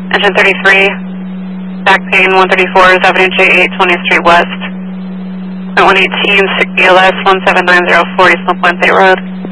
Engine 33, back pain 134 is Avenue J8, 20th Street West. 118, 60 LS, 1790, 40 Small Puente Road.